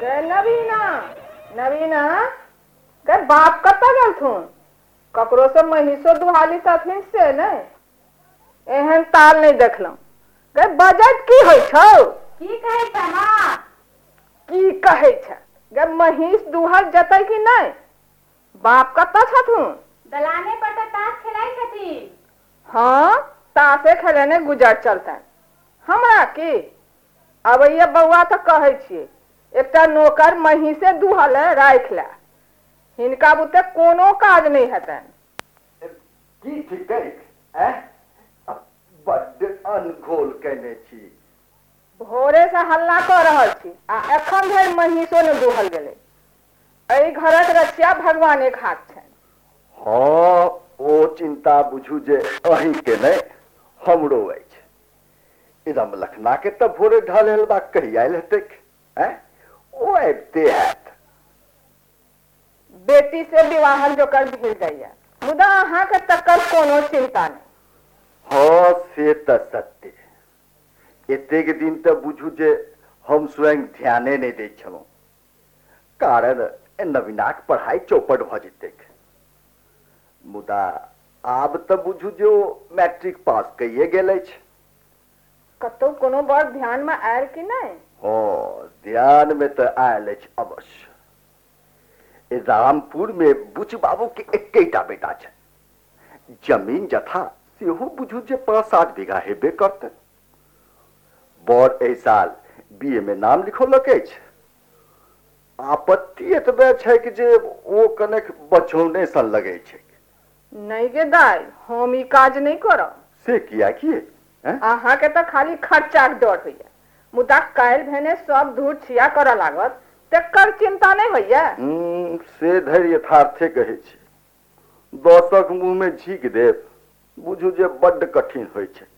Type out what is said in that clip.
नवीना नवीना के बाप कत गलथुन ककरो से महिषो दुहाली तथिन से नहीं एहन ताल नहीं देखलम के बजट की होय छौ की कहे छ मां की कहे छ गे महिष दुहल जतै कि नहीं बाप कत छथुन दलाने पर त ताश खेलाई छथि हाँ तासे खेलने गुजर चलता हमरा की अब ये बउआ तो कहे छिए एकटा नौकर महिषे दुहल राख ला हिनका बुते कोनो काज नहीं हेतन की ठीक है बड्ड अनघोल कहने छी भोरे से हल्ला कर रहल छी आ एखन धरि महिषो ने दुहल गेलै एहि घरक रक्षा भगवाने खाक छनि हाँ ओ चिंता बुझू जे अहीं के नहीं हमरो अछि इदम लखना के त भोरे ढल हेलबा कही आयल हेतै हैं ओ अबिते हैत बेटी से विवाहल जोकर भेल जाइए मुदा अहाँ के तकर कोनो चिंता नहीं हाँ से त सत्य एतेक दिन त बुझू जे हम स्वयं ध्याने नहीं दै छलहुँ कारण नवीनाक पढ़ाई चौपट भ जेतैक मुदा आब त बुझू जे ओ मैट्रिक पास कइए गेल अछि कतौ कोनो बड़ ध्यान में आयल कि नहीं हाँ ध्यान में त आयल अछि अवश्य रामपुर में बुच बाबू के एकेटा बेटा छै जमीन जथा सेहो बुझू जे 5-7 बीघा हेबे करतै बड़ एहि साल बीए में नाम लिखौलक अछि आपत्ति एतबे छै कि जे ओ कनेक बचौने सन लगै छै नहीं गे दाई हम ई काज नहीं करब से किया किए अहाँ के तो खाली खर्चा के डर होइए मुदा काल्हि भेने सब धूर छिया करऽ लागत तेकर चिंता नहीं होइए से धैर्य यथार्थे कहै छी 10क मुंह में झीक देब बुझू जे बड्ड कठिन होइ छै